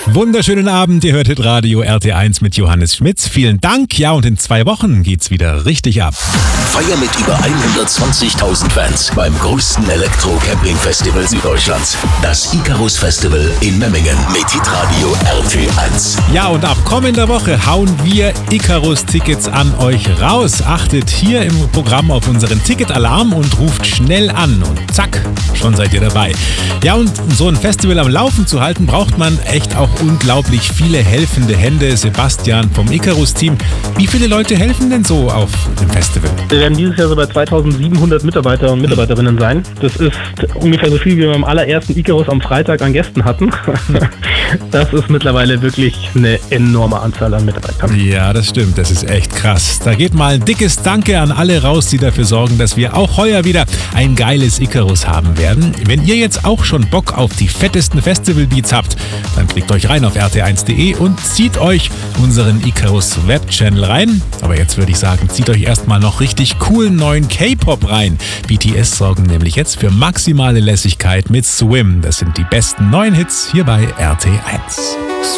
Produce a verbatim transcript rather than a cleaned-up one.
Wunderschönen Abend, ihr hört Hitradio R T eins mit Johannes Schmitz. Vielen Dank. Ja, und in zwei Wochen geht's wieder richtig ab. Feier mit über hundertzwanzigtausend Fans beim größten Elektro-Camping-Festival Süddeutschlands. Das Icarus Festival in Memmingen mit Hitradio R T eins. Ja, und ab kommender Woche hauen wir Icarus-Tickets an euch raus. Achtet hier im Programm auf unseren Ticketalarm und ruft schnell an. Und zack, schon seid ihr dabei. Ja, und um so ein Festival am Laufen zu halten, braucht man echt auch unglaublich viele helfende Hände. Sebastian vom Icarus-Team. Wie viele Leute helfen denn so auf dem Festival? Wir werden dieses Jahr so bei zweitausendsiebenhundert Mitarbeiter und Mitarbeiterinnen sein. Das ist ungefähr so viel, wie wir beim allerersten Icarus am Freitag an Gästen hatten. Das ist mittlerweile wirklich eine enorme Anzahl an Mitarbeitern. Ja, das stimmt. Das ist echt krass. Da geht mal ein dickes Danke an alle raus, die dafür sorgen, dass wir auch heuer wieder ein geiles Icarus haben werden. Wenn ihr jetzt auch schon Bock auf die fettesten Festival-Beats habt, dann klickt euch rein auf r t eins punkt d e und zieht euch unseren Icarus Web-Channel rein. Aber jetzt würde ich sagen, zieht euch erstmal noch richtig coolen neuen K-Pop rein. B T S sorgen nämlich jetzt für maximale Lässigkeit mit Swim. Das sind die besten neuen Hits hier bei R T eins.